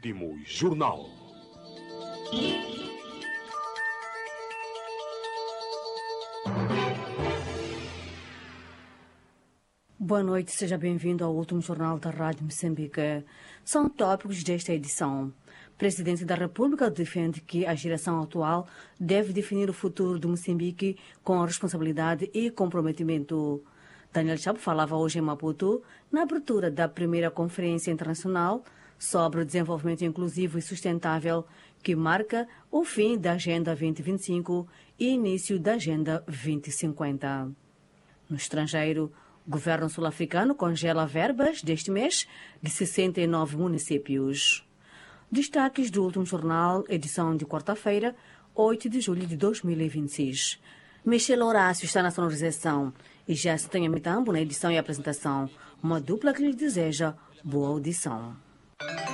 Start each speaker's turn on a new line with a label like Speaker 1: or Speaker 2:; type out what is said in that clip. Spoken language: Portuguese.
Speaker 1: último jornal.
Speaker 2: Boa noite, seja bem-vindo ao último jornal da Rádio Moçambique. São tópicos desta edição. O Presidente da República defende que a geração atual deve definir o futuro de Moçambique com responsabilidade e comprometimento. Daniel Chapo falava hoje em Maputo, na abertura da primeira Conferência Internacional sobre o Desenvolvimento Inclusivo e Sustentável, que marca o fim da Agenda 2025 e início da Agenda 2050. No estrangeiro, o governo sul-africano congela verbas deste mês de 69 municípios. Destaques do último jornal, edição de quarta-feira, 8 de julho de 2026. Michel Horácio está na sonorização e já se tem a Mitambo na edição e apresentação. Uma dupla que lhe deseja boa audição.